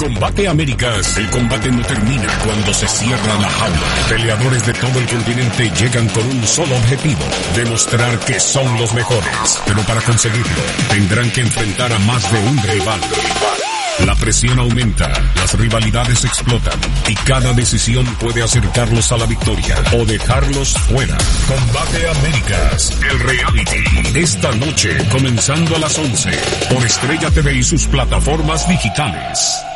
Combate Américas, el combate no termina cuando se cierra la jaula. Peleadores de todo el continente llegan con un solo objetivo: demostrar que son los mejores. Pero para conseguirlo, tendrán que enfrentar a más de un rival. La presión aumenta, las rivalidades explotan y cada decisión puede acercarlos a la victoria o dejarlos fuera. Combate Américas, el reality. Esta noche, comenzando a las 11, por Estrella TV y sus plataformas digitales.